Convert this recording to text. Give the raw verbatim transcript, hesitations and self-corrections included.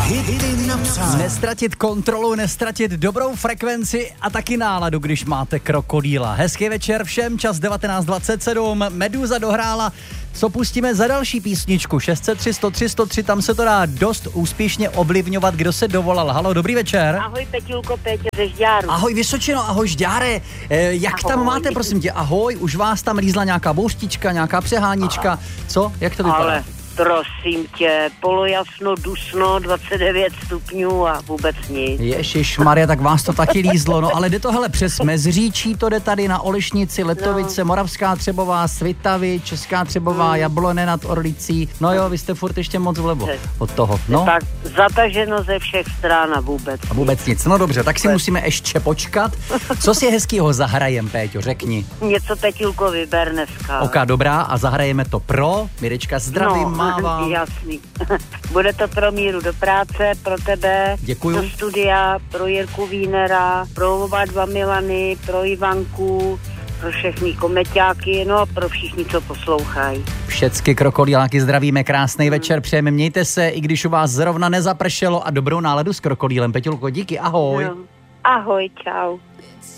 Hity na přání. Nestratit kontrolu, nestratit dobrou frekvenci a taky náladu, když máte krokodýla. Hezký večer všem, čas devatenáct dvacet sedm, Meduza dohrála. Co pustíme za další písničku? šest set tři, sto tři, sto tři, tam se to dá dost úspěšně ovlivňovat, kdo se dovolal. Halo, dobrý večer. Ahoj, Peťulko, Pétě ze Žďáru. Ahoj, Vysočino, ahoj, Žďáre. E, jak ahoj. Tam máte, prosím tě? Ahoj, už vás tam lízla nějaká bouštička, nějaká přehánička? Co? Jak to vypadá? Ale prosím tě, polojasno, dusno, dvacet devět stupňů a vůbec nic. Ježišmarja, tak vás to taky lízlo, no ale jde to hele přes Mezříčí, to jde tady na Olešnici, Letovice, no. Moravská Třebová, Svitavy, Česká Třebová, mm. Jablone nad Orlicí, no jo, vy jste furt ještě moc vlevo od toho, no. Tak zataženo ze všech stran a vůbec A vůbec nic, no dobře, tak si vůbec. musíme ještě počkat. Co si hezkýho zahrajem, Péťo, řekni. Něco Peťulko vyber dneska. Ok, dobrá, a zahrajeme to pro, Mirečka, zdravím, no, mávám. Jasný. Bude to pro Míru do práce, pro tebe, Děkuju. do studia, pro Jirku Vínera, pro oba dva Milany, pro Ivanku, pro všechny komeťáky, no a pro všichni, co poslouchají. Všecky krokodýláky zdravíme, krásný večer, přejeme, mějte se, i když u vás zrovna nezapršelo a dobrou náladu s krokodýlem. Peťulko, díky, ahoj. No. Ahoj, čau.